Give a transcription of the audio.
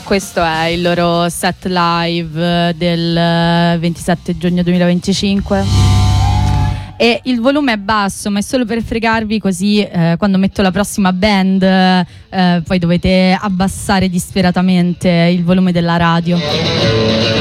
Questo è il loro set live del 27 giugno 2025 e il volume è basso, ma è solo per fregarvi, così quando metto la prossima band poi dovete abbassare disperatamente il volume della radio.